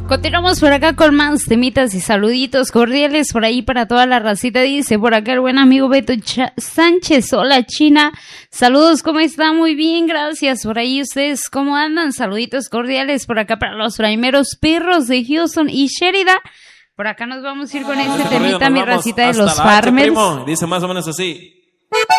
Continuamos por acá con más temitas y saluditos cordiales por ahí para toda la racita. Dice por acá el buen amigo Beto Sánchez. Hola, China. Saludos, ¿cómo está? Muy bien, gracias. Por ahí ustedes, ¿cómo andan? Saluditos cordiales por acá para los primeros perros de Houston y Sheridan. Por acá nos vamos a ir con este temita, mi racita de los Farmers. Dice más o menos así.